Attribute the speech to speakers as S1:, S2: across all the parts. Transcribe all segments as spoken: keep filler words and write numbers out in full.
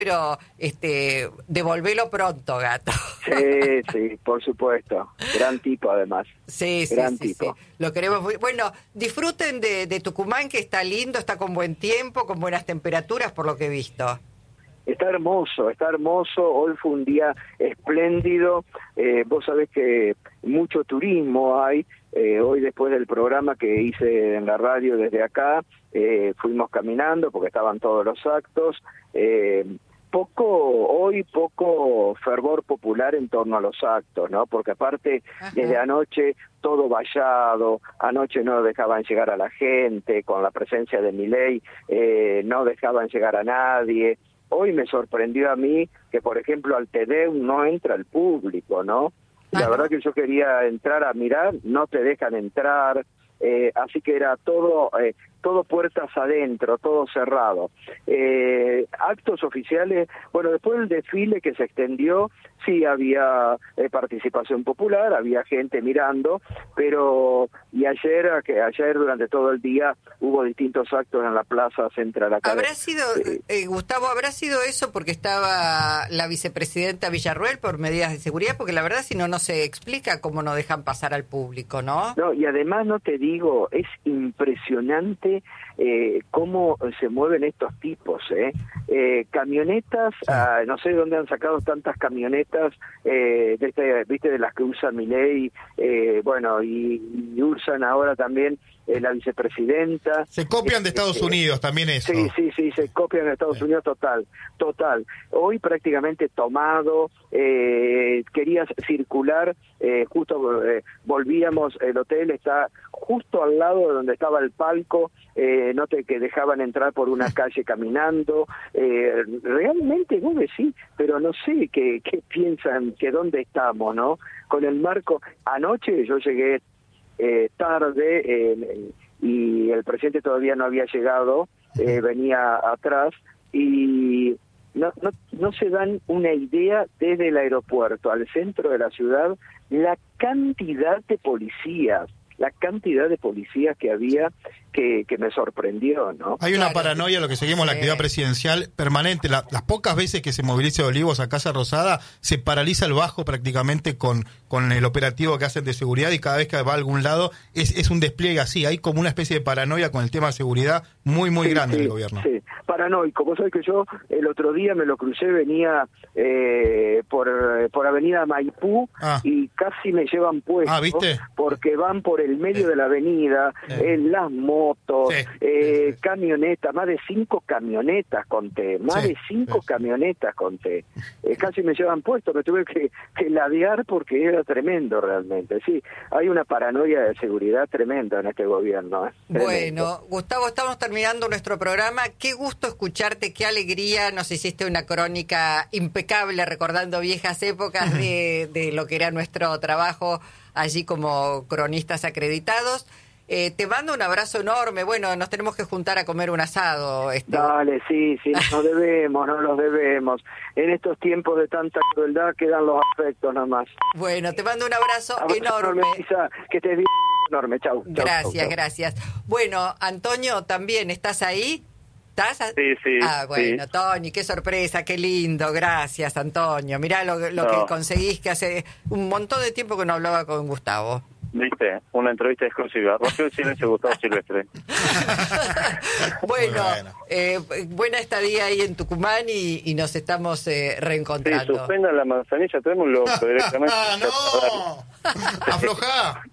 S1: pero este, devolvelo pronto, gato.
S2: Sí, sí, por supuesto. Gran tipo, además.
S1: Sí, sí,
S2: Gran
S1: sí,
S2: tipo.
S1: sí. Lo queremos muy... Bueno, disfruten de, de Tucumán, que está lindo, está con buen tiempo, con buenas temperaturas, por lo que he visto.
S2: Está hermoso, está hermoso. Hoy fue un día espléndido. Eh, vos sabés que mucho turismo hay. Eh, hoy, después del programa que hice en la radio desde acá, eh, fuimos caminando porque estaban todos los actos. Eh, poco, hoy poco fervor popular en torno a los actos, ¿no? Porque aparte, Ajá. desde anoche todo vallado, anoche no dejaban llegar a la gente, con la presencia de Milei, eh, no dejaban llegar a nadie. Hoy me sorprendió a mí que, por ejemplo, al T D E U no entra el público, ¿no? La verdad que yo quería entrar a mirar, no te dejan entrar, eh, así que era todo eh, todo puertas adentro, todo cerrado. Eh, actos oficiales, bueno, después del desfile que se extendió, sí había eh, participación popular, había gente mirando, pero y ayer, que ayer durante todo el día hubo distintos actos en la plaza central acá.
S1: ¿Habrá sido, eh, eh, Gustavo, habrá sido eso porque estaba la vicepresidenta Villarruel por medidas de seguridad? Porque la verdad, si no, no se explica cómo no dejan pasar al público, ¿no?
S2: No, y además, no te digo, es impresionante Eh, cómo se mueven estos tipos, ¿eh? Eh, camionetas, ah, no sé de dónde han sacado tantas camionetas, eh, de este, viste, de las que usa Milei, eh, bueno, y, y usan ahora también eh, la vicepresidenta.
S3: Se copian de Estados eh, Unidos, también eso.
S2: Sí, sí, sí, se copian de Estados sí. Unidos total, total. Hoy prácticamente tomado, eh, querías circular, eh, justo eh, volvíamos, el hotel está justo al lado de donde estaba el palco, eh, no te que dejaban entrar por una calle caminando, eh, realmente vos decís, pero no sé qué, qué piensan, que dónde estamos, ¿no? Con el marco, anoche yo llegué eh, tarde eh, y el presidente todavía no había llegado, eh, venía atrás y no, no, no se dan una idea desde el aeropuerto al centro de la ciudad, la cantidad de policías, la cantidad de policías que había que, que me sorprendió, ¿no?
S3: Hay una
S1: Claro.
S3: paranoia, lo que seguimos, la actividad presidencial permanente. La, las pocas veces que se moviliza Olivos a Casa Rosada, se paraliza el bajo prácticamente con, con el operativo que hacen de seguridad, y cada vez que va a algún lado es, es un despliegue así. Hay como una especie de paranoia con el tema de seguridad muy, muy
S2: sí,
S3: grande
S2: sí,
S3: en el gobierno.
S2: Sí, paranoico. Vos sabés que yo el otro día me lo crucé, venía eh, por, por Avenida Maipú
S3: ah.
S2: y casi me llevan puesto.
S3: Ah, ¿viste?
S2: Porque van por el medio
S3: sí.
S2: de la avenida,
S3: sí.
S2: en las motos,
S3: sí.
S2: eh,
S3: sí, sí.
S2: camionetas, más de cinco camionetas conté, más
S3: sí.
S2: de cinco
S3: sí.
S2: camionetas conté. Eh, casi me llevan puesto, me tuve que, que ladear porque era tremendo realmente. Sí, hay una paranoia de seguridad tremenda en este gobierno. ¿eh?
S1: Bueno, Gustavo, estamos terminando nuestro programa. Qué gusto escucharte, qué alegría. Nos hiciste una crónica impecable recordando viejas épocas de, de lo que era nuestro trabajo allí como cronistas acreditados. Eh, te mando un abrazo enorme. Bueno, nos tenemos que juntar a comer un asado. Este.
S2: Dale, sí, sí, nos debemos, no los debemos. En estos tiempos de tanta crueldad quedan los afectos nomás.
S1: Bueno, te mando un abrazo, abrazo enorme.
S2: Lisa, que estés bien, enorme. Chau. chau
S1: Gracias,
S2: chau, chau.
S1: gracias. Bueno, Antonio, ¿también estás ahí? ¿Estás? A...
S4: Sí, sí.
S1: Ah, bueno,
S4: sí.
S1: Tony, qué sorpresa, qué lindo. Gracias, Antonio. Mirá lo, lo
S4: no.
S1: que conseguís, que hace un montón de tiempo que no hablaba con Gustavo.
S4: Viste, una entrevista exclusiva. Rompió el silencio Gustavo Silvestre.
S1: Bueno,
S3: bueno.
S1: Eh, buena estadía ahí en Tucumán y, y nos estamos eh, reencontrando.
S4: Sí, suspendan la manzanilla, tenemos un loco directamente.
S3: ¡Ah, no! ¡Aflojá!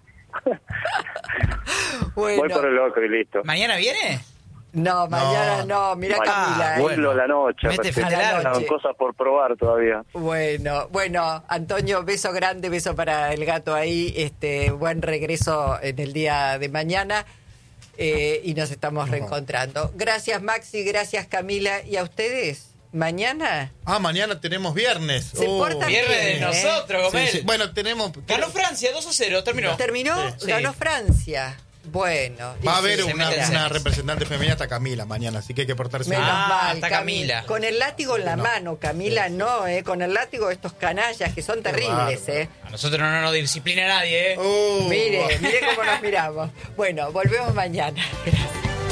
S1: Bueno.
S4: Voy por el loco y listo.
S5: ¿Mañana viene?
S1: No, mañana no, no. Mirá
S4: Ma-
S1: Camila.
S5: Ah,
S1: eh.
S4: Vuelo a la noche.
S5: Mete
S4: recién.
S1: a la
S4: Quedan
S1: noche.
S4: cosas por probar todavía.
S1: Bueno, bueno, Antonio, beso grande, beso para el gato ahí, este, buen regreso en el día de mañana eh, y nos estamos reencontrando. Gracias Maxi, gracias Camila, y a ustedes, mañana.
S3: Ah, mañana tenemos viernes.
S1: Se
S3: Oh.
S1: portan
S5: Viernes de
S1: bien, ¿eh?
S5: nosotros,
S3: Sí,
S5: Gomel.
S3: sí. Bueno, tenemos...
S5: Ganó Francia, dos a cero, terminó.
S1: ¿Terminó?
S5: Sí.
S1: Ganó Francia. Bueno.
S3: Va a
S1: y
S3: haber
S1: sí,
S3: una,
S5: mete
S3: una
S5: seis.
S3: representante femenina, hasta Camila, mañana, así que hay que portarse
S1: Menos
S3: bien.
S5: Ah,
S1: mal,
S5: está
S1: Cami-
S5: Camila.
S1: Con el látigo en la
S3: No.
S1: mano, Camila,
S3: Sí, sí.
S1: no, eh, con el látigo de estos canallas que son terribles,
S3: bárbaro.
S1: eh.
S5: A nosotros no nos disciplina nadie, ¿eh?
S3: Oh.
S1: Mire, mire cómo nos miramos. Bueno, volvemos mañana. Gracias.